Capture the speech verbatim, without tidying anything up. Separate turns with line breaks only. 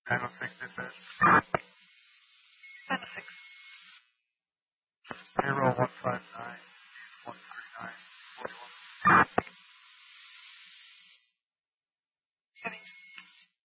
nine oh six dispatch.
nine oh six.
Payroll one five nine.